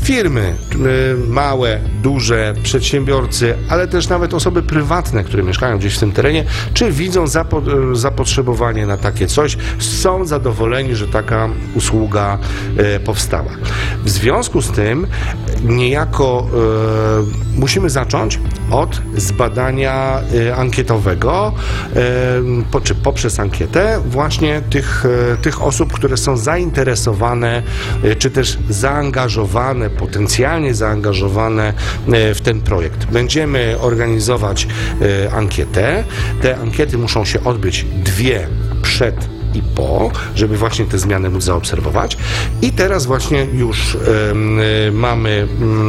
Firmy, małe, duże, przedsiębiorcy, ale też nawet osoby prywatne, które mieszkają gdzieś w tym terenie, czy widzą zapotrzebowanie na takie coś, są zadowoleni, że taka usługa powstała. W związku z tym niejako musimy zacząć od zbadania ankietowego, czy poprzez ankietę właśnie tych osób, które są zainteresowane, czy też zaangażowane, potencjalnie zaangażowane w ten projekt. Będziemy organizować ankietę. Te ankiety muszą się odbyć 2 przed i po, żeby właśnie te zmiany móc zaobserwować. I teraz właśnie już mamy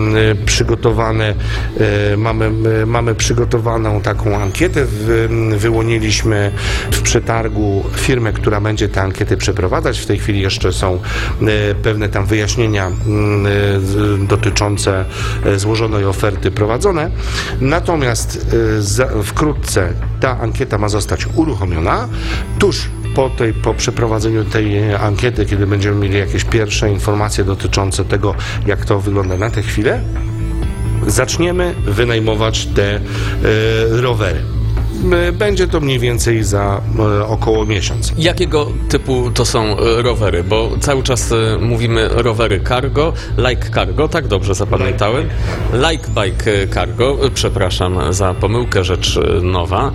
przygotowaną taką ankietę. Wyłoniliśmy w przetargu firmę, która będzie tę ankietę przeprowadzać. W tej chwili jeszcze są pewne tam wyjaśnienia dotyczące złożonej oferty prowadzone. Natomiast wkrótce ta ankieta ma zostać uruchomiona. Tuż po przeprowadzeniu tej ankiety, kiedy będziemy mieli jakieś pierwsze informacje dotyczące tego, jak to wygląda na tę chwilę, zaczniemy wynajmować te rowery. Będzie to mniej więcej za około miesiąc. Jakiego typu to są rowery? Bo cały czas mówimy rowery cargo, like cargo, tak dobrze zapamiętałem? Like bike cargo, przepraszam za pomyłkę, rzecz nowa.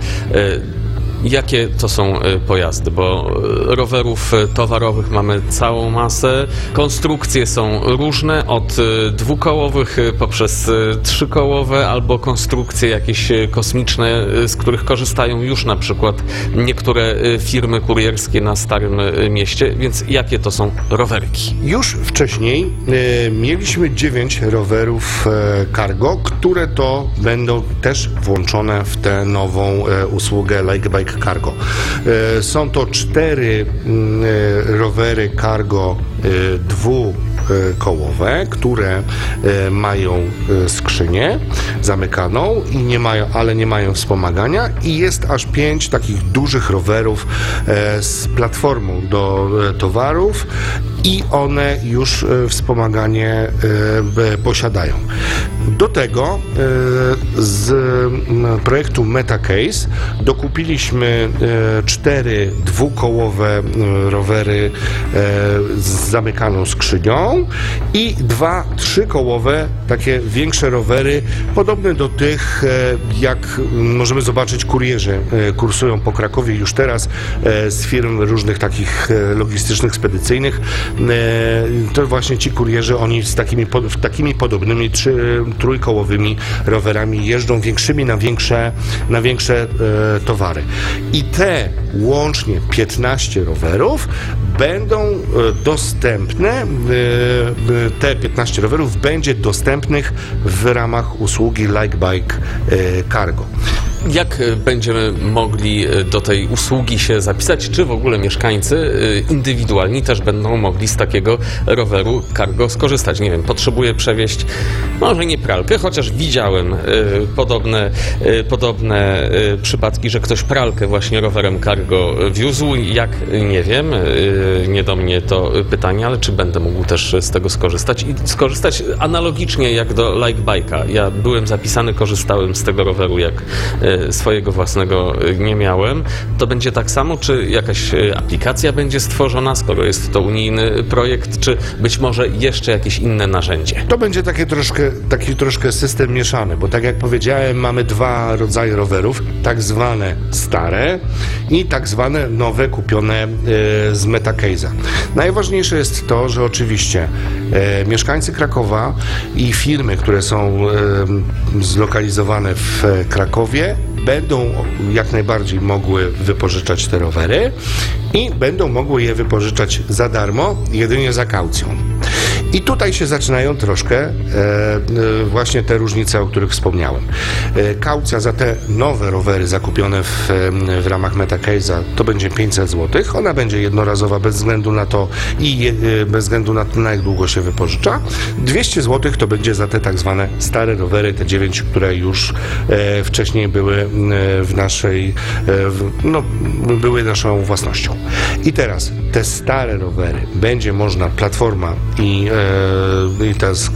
Jakie to są pojazdy? Bo rowerów towarowych mamy całą masę. Konstrukcje są różne, od dwukołowych poprzez trzykołowe, albo konstrukcje jakieś kosmiczne, z których korzystają już na przykład niektóre firmy kurierskie na Starym Mieście. Więc jakie to są rowerki? Już wcześniej mieliśmy 9 rowerów cargo, które to będą też włączone w tę nową usługę Like Bike Cargo. Są to 4 rowery cargo dwukołowe, które mają skrzynię zamykaną i nie mają wspomagania, i jest aż 5 takich dużych rowerów z platformą do towarów i one już wspomaganie posiadają. Do tego z projektu MetaCase dokupiliśmy 4 dwukołowe rowery z zamykaną skrzynią i 2 trzykołowe, takie większe rowery, podobne do tych, jak możemy zobaczyć, kurierzy kursują po Krakowie już teraz z firm różnych takich logistycznych, spedycyjnych. To właśnie ci kurierzy, oni z takimi podobnymi trójkołowymi rowerami jeżdżą, większymi na większe towary. I te łącznie 15 rowerów będą dostępne, te 15 rowerów będzie dostępnych w ramach usługi Like Bike Cargo. Jak będziemy mogli do tej usługi się zapisać? Czy w ogóle mieszkańcy indywidualni też będą mogli z takiego roweru cargo skorzystać? Nie wiem, potrzebuję przewieźć, może nie pralkę, chociaż widziałem podobne przypadki, że ktoś pralkę właśnie rowerem cargo wiózł. Jak? Nie wiem, nie do mnie to pytanie, ale czy będę mógł też z tego skorzystać? I skorzystać analogicznie jak do Like Bike'a. Ja byłem zapisany, korzystałem z tego roweru, jak swojego własnego nie miałem. To będzie tak samo, czy jakaś aplikacja będzie stworzona, skoro jest to unijny projekt, czy być może jeszcze jakieś inne narzędzie? To będzie taki troszkę system mieszany, bo tak jak powiedziałem, mamy 2 rodzaje rowerów, tak zwane stare i tak zwane nowe, kupione z MetaCase'a. Najważniejsze jest to, że oczywiście mieszkańcy Krakowa i firmy, które są zlokalizowane w Krakowie, będą jak najbardziej mogły wypożyczać te rowery i będą mogły je wypożyczać za darmo, jedynie za kaucją. I tutaj się zaczynają troszkę właśnie te różnice, o których wspomniałem. Kaucja za te nowe rowery zakupione w ramach MetaCase'a to będzie 500 zł. Ona będzie jednorazowa bez względu na to i bez względu na to, na jak długo się wypożycza. 200 zł to będzie za te tak zwane stare rowery, te 9, które już wcześniej były były naszą własnością. I teraz te stare rowery będzie można, platforma i ta